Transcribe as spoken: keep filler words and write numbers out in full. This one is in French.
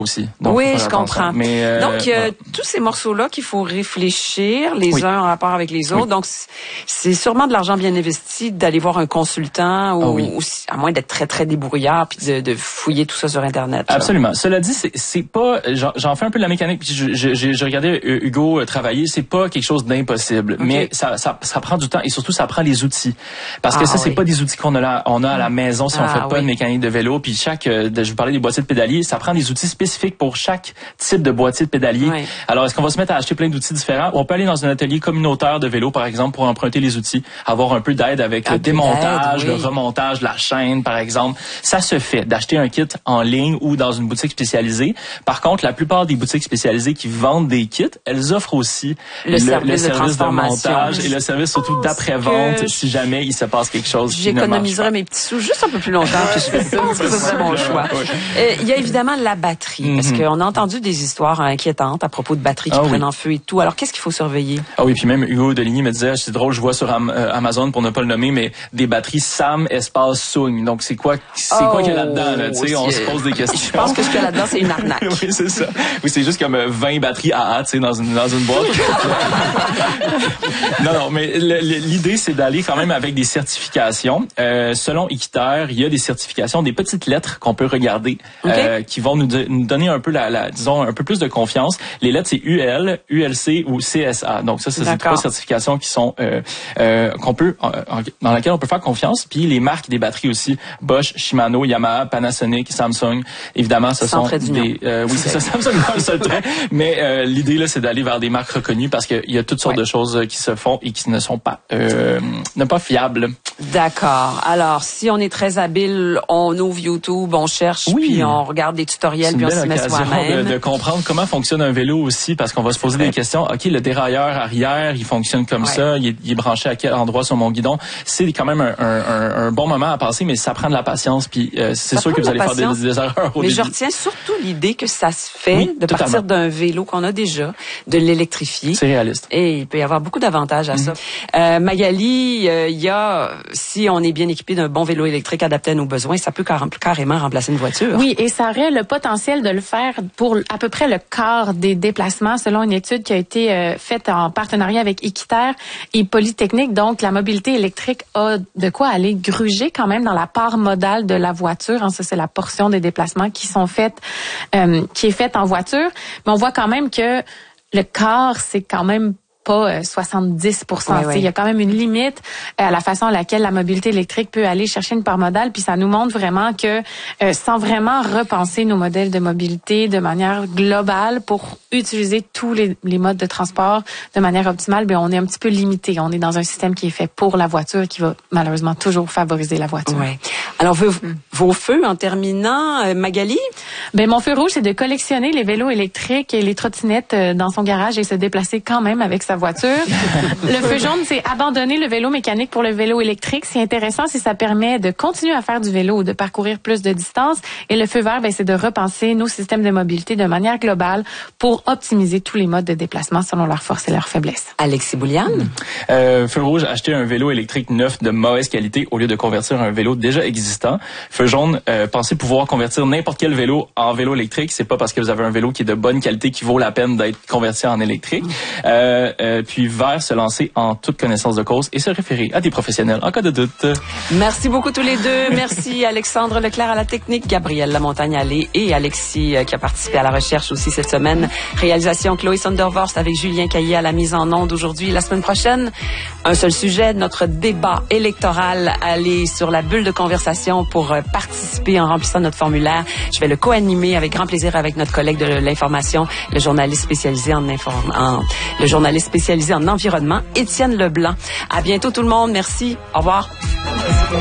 aussi. Donc, oui, je comprends. Mais, euh, donc, euh, voilà. tous ces morceaux-là qu'il faut réfléchir, les oui. uns en rapport avec les autres. Oui. Donc, c'est sûrement de l'argent bien investi d'aller voir un consultant ou, oh oui. ou à moins d'être très, très débrouillard puis de, de fouiller tout ça sur Internet. Là. Absolument. Cela dit, c'est, c'est pas... J'en, j'en fais un peu de la mécanique. Puis je, je, je, je regardais Hugo travailler. C'est pas quelque chose d'impossible. Okay. Mais ça, ça, ça prend du temps et surtout, ça prend les outils. Parce que ah, ça, c'est oui. pas des outils qu'on a, là, on a à la maison si ah, on fait pas oui. de mécanique de vélo. Puis chaque... Je vous parlais des boîtiers de pédalier. Ça prend des outils spécifiques pour chaque type de boîtier de pédalier. Oui. Alors, est-ce qu'on va se mettre à acheter plein d'outils différents? On peut aller dans un atelier communautaire de vélo, par exemple, pour emprunter les outils, avoir un peu d'aide avec un le démontage, oui. le remontage, la chaîne, par exemple. Ça se fait, d'acheter un kit en ligne ou dans une boutique spécialisée. Par contre, la plupart des boutiques spécialisées qui vendent des kits, elles offrent aussi le, le service, le service de, de montage et le service surtout d'après-vente si jamais il se passe quelque chose qui ne marche pas. J'économiserais mes petits sous juste un peu plus longtemps puis je fais ça, parce que ça serait mon choix. Oui. Euh, il y a évidemment la batterie, mm-hmm. parce qu'on a entendu des histoires inquiétantes à propos de batteries qui ah, prennent oui. en feu et tout. Alors, qu'est-ce qu'il faut surveiller? Ah oui, puis même Hugo Deligny me disait, c'est drôle, je vois sur Amazon, pour ne pas le nommer, mais des batteries Sam espace Sung. Donc, c'est quoi, c'est oh, quoi qu'il y a là-dedans, là? Tu sais, on se pose des questions. Je pense que ce qu'il y a là-dedans, c'est une arnaque. Oui, c'est ça. Oui, c'est juste comme vingt batteries A A, tu sais, dans une, dans une boîte. non, non, mais l'idée, c'est d'aller quand même avec des certifications. Euh, selon Équiterre, il y a des certifications, des petites lettres qu'on peut regarder, okay. euh, qui vont nous, de, nous donner un peu la, la, disons, un peu plus de confiance. Les lettres, c'est U L, U L C ou C S A. Donc, ça, c'est ces trois certifications qui sont, euh, euh, qu'on peut, euh, dans laquelle on peut faire confiance. Puis, les marques des batteries aussi, Bosch, Shimano, Yamaha, Panasonic, Samsung. Évidemment, ce sont des, euh, oui, c'est ça, Samsung dans le seul trait. Mais, euh, l'idée, là, c'est d'aller vers des marques reconnues parce qu'il y a toutes sortes ouais. de choses qui se font et qui ne sont pas, euh, ne pas fiables. D'accord. Alors, si on est très habile, on ouvre YouTube, on cherche, oui. puis on regarde des tutoriels, puis on s'y met soi-même. De, de comprendre comment fonctionne un vélo aussi, parce qu'on va se poser des questions. OK, le dérailleur arrière, il fonctionne comme ouais. ça, il est, il est branché à quel endroit sur mon guidon. C'est quand même un, un, un bon moment à passer, mais ça prend de la patience, puis euh, c'est ça sûr que vous allez patience, faire des, des erreurs au mais début. Mais je retiens surtout l'idée que ça se fait oui, de totalement. partir d'un vélo qu'on a déjà, de l'électrifier. C'est réaliste. Et il peut y avoir beaucoup d'avantages à mm-hmm. ça. Euh, Magali, il euh, y a, si on est bien équipé d'un bon vélo électrique adapté à nos besoins, ça peut car- carrément remplacer une voiture. Oui, et ça aurait le potentiel de le faire pour à peu près le quart des déplacements, selon une étude qui a été euh, faite en partenariat avec Équiterre et Polytechnique. Donc, la mobilité électrique a de quoi aller gruger quand même dans la part modale de la voiture. Hein, ça, c'est la portion des déplacements qui sont faites, euh, qui est faite en voiture. Mais on voit quand même que le quart, c'est quand même pas soixante-dix pour cent. Oui, oui. Il y a quand même une limite à la façon à laquelle la mobilité électrique peut aller chercher une part modale, puis ça nous montre vraiment que euh, sans vraiment repenser nos modèles de mobilité de manière globale pour utiliser tous les, les modes de transport de manière optimale, bien, on est un petit peu limité. On est dans un système qui est fait pour la voiture, qui va malheureusement toujours favoriser la voiture. Oui. Alors, vos, mm. vos feux, en terminant, euh, Magali? Ben, mon feu rouge, c'est de collectionner les vélos électriques et les trottinettes euh, dans son garage et se déplacer quand même avec sa voiture. Le feu jaune, c'est abandonner le vélo mécanique pour le vélo électrique. C'est intéressant si ça permet de continuer à faire du vélo ou de parcourir plus de distance. Et le feu vert, ben, c'est de repenser nos systèmes de mobilité de manière globale pour optimiser tous les modes de déplacement selon leurs forces et leurs faiblesses. Alexis Bouliane? Euh, feu rouge, acheter un vélo électrique neuf de mauvaise qualité au lieu de convertir un vélo déjà existant. Feu jaune, euh, pensez pouvoir convertir n'importe quel vélo en vélo électrique. C'est pas parce que vous avez un vélo qui est de bonne qualité qu'il vaut la peine d'être converti en électrique. Euh, euh, puis vert, se lancer en toute connaissance de cause et se référer à des professionnels en cas de doute. Merci beaucoup tous les deux. Merci Alexandre Leclerc à la technique, Gabrielle Lamontagne-Allé et Alexis euh, qui a participé à la recherche aussi cette semaine. Réalisation Chloé Sondervorst avec Julien Caillé à la mise en onde aujourd'hui. La semaine prochaine, un seul sujet, notre débat électoral. Allez sur la bulle de conversation pour euh, participer en remplissant notre formulaire. Je vais le co-animer avec grand plaisir avec notre collègue de l'information, le journaliste spécialisé en, inform- en le journaliste spécialisé en environnement, Étienne Leblanc. À bientôt tout le monde. Merci. Au revoir.